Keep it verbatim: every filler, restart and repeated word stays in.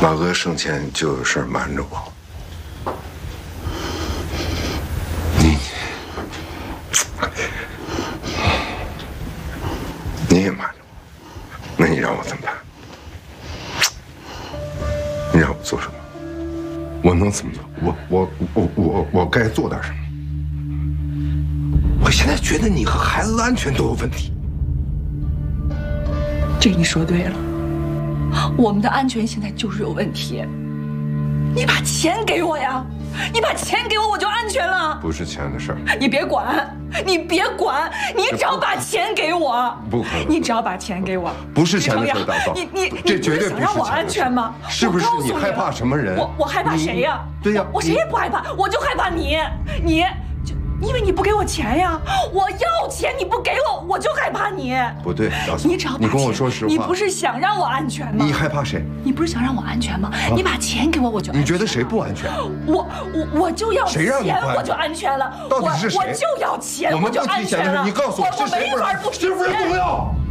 老哥生前就有事瞒着我，你，你也瞒着我，那你让我怎么办？你让我做什么？我能怎么做？我我我我我该做点什么？我现在觉得你和孩子的安全都有问题。 这你说对了，我们的安全现在就是有问题。你把钱给我呀！你把钱给我，我就安全了。 不是钱的事儿。 你别管，你别管，你只要把钱给我。 不可能。 你只要把钱给我。 不是钱的事儿，大嫂。 你你这绝对不是想让我安全吗？ 是不是你害怕什么人？ 我我害怕谁呀？ 对呀， 我谁也不害怕，我就害怕你，你就因为你不给我钱呀，我要钱你不给我，我就害怕你。 不对，大嫂， 你只要你跟我说实话， 你不是想让我安全吗？ 你害怕谁？ 你不是想让我安全吗？你把钱给我，我就安全了。 你觉得谁不安全？ 我我我就要钱，我就安全了。 到底是谁？ 我就要钱， 我们不就安全了。 你告诉我是谁不是？ 我没法不是不是重要？